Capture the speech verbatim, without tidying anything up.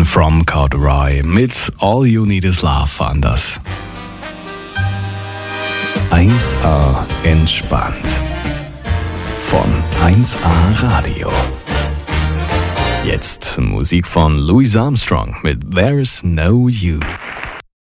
From Corduroy mit All You Need Is Love waren das. eins A entspannt. Von eins A Radio. Jetzt Musik von Louis Armstrong mit There's No You.